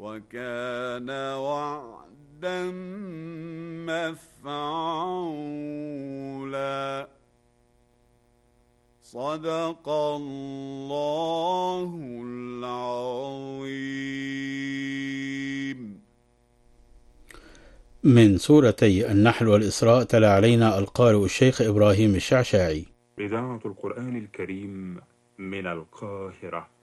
وكان وعدا مفعولا. صدق الله العظيم. من سورتي النحل والإسراء تلا علينا القارئ الشيخ إبراهيم الشعشاعي. إذاعة القرآن الكريم من القاهرة.